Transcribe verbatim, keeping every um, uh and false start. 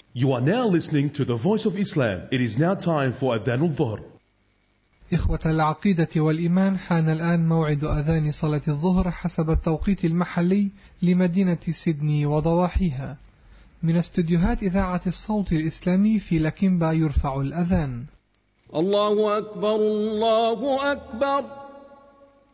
You are now listening to the Voice of Islam. It is now time for Adhan al-Dhuhr. إخوة العقيدة والإيمان، حان الآن موعد أذان صلاة الظهر حسب التوقيت المحلي لمدينة سيدني وضواحيها. من استديوهات إذاعة الصوت الإسلامي في لكيمبا يرفع الأذان. الله أكبر الله أكبر.